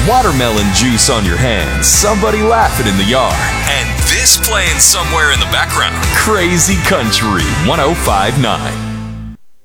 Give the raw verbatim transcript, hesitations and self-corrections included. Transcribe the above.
watermelon juice on your hands, somebody laughing in the yard, and this playing somewhere in the background. Crazy Country one oh five point nine.